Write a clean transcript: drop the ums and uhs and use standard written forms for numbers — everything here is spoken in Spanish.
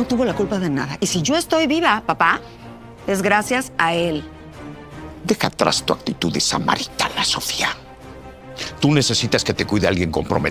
no tuvo la culpa de nada. Y si yo estoy viva, papá, es gracias a él. Deja atrás tu actitud de samaritana, Sofía. Tú necesitas que te cuide alguien comprometido.